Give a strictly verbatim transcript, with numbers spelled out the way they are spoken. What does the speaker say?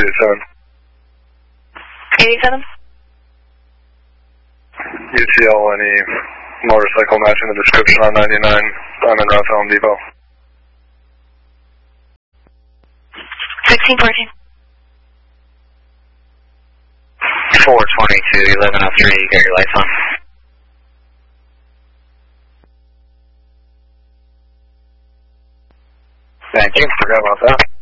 eighty-seven. eighty-seven? U T L, any motorcycle matching the description on ninety-nine, Diamond Route Home Depot. sixteen fourteen. four twenty-two, eleven oh three, you got your lights on. Thank you, forgot about that.